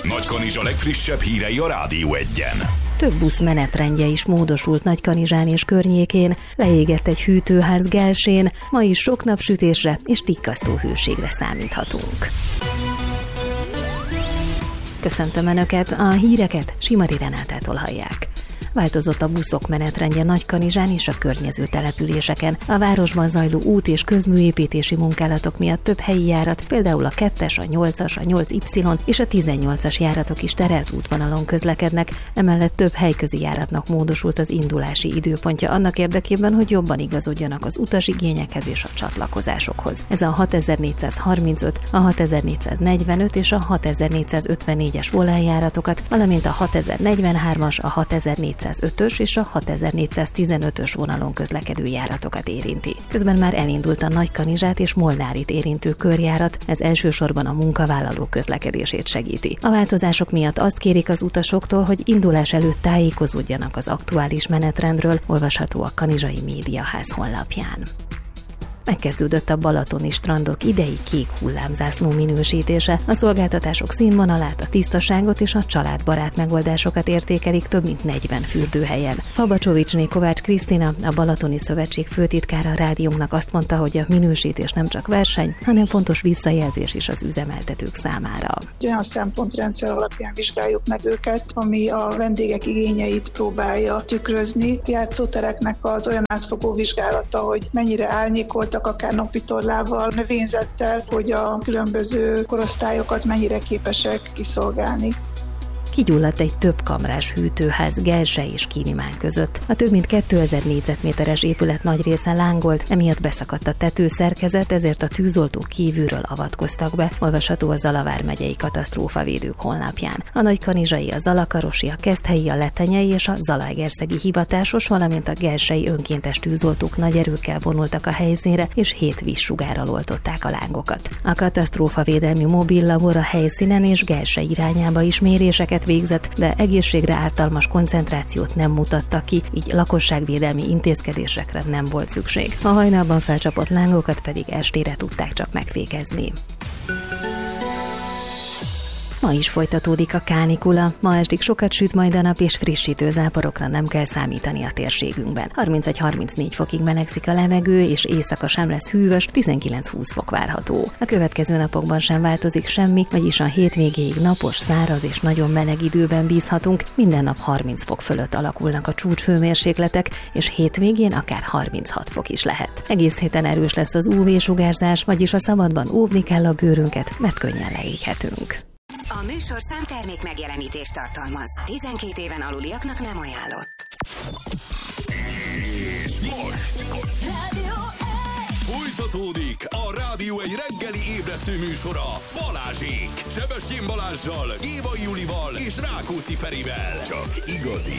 Nagykanizsa legfrissebb hírei a Rádió Egyen. Több busz menetrendje is módosult Nagykanizsán és környékén, leégett egy hűtőház Gelsén, ma is sok napsütésre és tikkasztó hőségre számíthatunk. Köszöntöm Önöket, a híreket Simari Renátától hallják. Változott a buszok menetrendje Nagykanizsán és a környező településeken. A városban zajló út- és közműépítési munkálatok miatt több helyi járat, például a 2-es, a 8-as, a 8Y és a 18-as járatok is terelt útvonalon közlekednek, emellett több helyközi járatnak módosult az indulási időpontja annak érdekében, hogy jobban igazodjanak az utasigényekhez és a csatlakozásokhoz. Ez a 6435, a 6445 és a 6454-es volánjáratokat, valamint a 6043-as, a 6405-ös és a 6415-ös vonalon közlekedő járatokat érinti. Közben már elindult a Nagykanizsát és Molnárit érintő körjárat, ez elsősorban a munkavállalók közlekedését segíti. A változások miatt azt kérik az utasoktól, hogy indulás előtt tájékozódjanak az aktuális menetrendről, olvasható a Kanizsai Médiaház honlapján. Megkezdődött a balatoni strandok idei kék hullámzászló minősítése. A szolgáltatások színvonalát, a tisztaságot és a családbarát megoldásokat értékelik több mint 40 fürdőhelyen. Fabacsovicsné Kovács Krisztina, a Balatoni Szövetség főtitkára a rádiónknak azt mondta, hogy a minősítés nem csak verseny, hanem fontos visszajelzés is az üzemeltetők számára. Olyan szempontrendszer alapján vizsgáljuk meg őket, ami a vendégek igényeit próbálja tükrözni. Játszótereknek az olyan átfogó vizsgálata, hogy mennyire árnyékoltak, akár napitorlával, növényzettel, hogy a különböző korosztályokat mennyire képesek kiszolgálni. Kigyulladt egy több kamrás hűtőház Gelse és Kínimán között. A több mint 2000 négyzetméteres épület nagy része lángolt, emiatt beszakadt a tetőszerkezet, ezért a tűzoltók kívülről avatkoztak be, olvasható a Zala vármegyei katasztrófavédők honlapján. A nagykanizsai, a zalakarosi, a keszthelyi, a letenyei és a zalaegerszegi hivatásos, valamint a gelsei önkéntes tűzoltók nagy erőkkel vonultak a helyszínre, és 7 vízsugárral oltották a lángokat. A katasztrófavédelmi mobil labor a helyszínen és Gelse irányába is méréseket végzett, de egészségre ártalmas koncentrációt nem mutatta ki, így lakosságvédelmi intézkedésekre nem volt szükség. A hajnalban felcsapott lángokat pedig estére tudták csak megfékezni. Ma is folytatódik a kánikula. Ma estig sokat süt majd a nap, és frissítő záporokra nem kell számítani a térségünkben. 31-34 fokig melegszik a levegő, és éjszaka sem lesz hűvös, 19-20 fok várható. A következő napokban sem változik semmi, vagyis a hétvégéig napos, száraz és nagyon meleg időben bízhatunk. Minden nap 30 fok fölött alakulnak a csúcshőmérsékletek, és hétvégén akár 36 fok is lehet. Egész héten erős lesz az UV-sugárzás, vagyis a szabadban óvni kell a bőrünket, mert könnyen leéghetünk. A műsor számtermék megjelenítést tartalmaz. 12 éven aluliaknak nem ajánlott. És most Rádió folytatódik a Rádió egy reggeli ébresztő műsora Balázsék. Sebestyén Balázssal, Gévai Julival és Rákóczi Ferivel. Csak igazi